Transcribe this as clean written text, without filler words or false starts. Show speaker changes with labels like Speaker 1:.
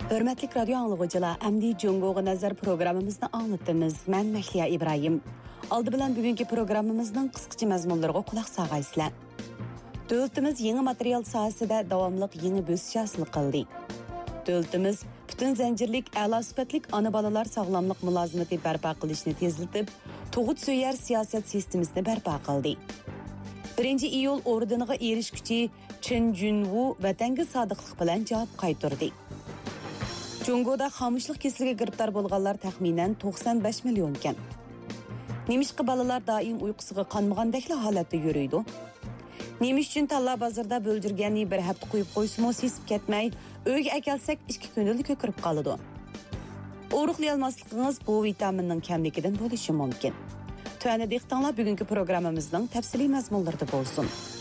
Speaker 1: Hörmətli radio anlıqçılar, əmdi Cungoğa Nəzər proqramımızda anlatdığımız mən Məhliya İbrahim. Aldı bilən bugünkü proqramımızın qısqıcı məzmunlarına qulaq sağaysızlar. Dövlətimiz yeni material sahəsində davamlıq yeni bösüş hasil qıldı. Dövlətimiz bütün zəncirlik, əla sifətlik ana balalar sağlamlıq mülazimati bərpa qilishni tezlitib, toğut söyər siyasət sistemisini bərpa qıldı. 1 iyul ordiniga erishguchi Chen Junwu vatanga sodiqlik bilan javob qaytardi. Jungoda xamishlik kesiliga giribdor bo'lganlar taxminan 95 million ekan. Nemishqi balalar doim uyqusiga qanmagandekli holatda yuriydi. Nemish uchun talla bozorda bo'ljirganni bir hafta qo'yib qo'ysimo sesib ketmay, uyga akelsak 2 kunlik ko'kirib qoladi. O'ruqlayolmasligingiz bu vitaminning kamligidan bo'lishi mumkin. Tuani dehqonlar bugungi programmamizning tafsiliy mazmunlarida bo'lsin.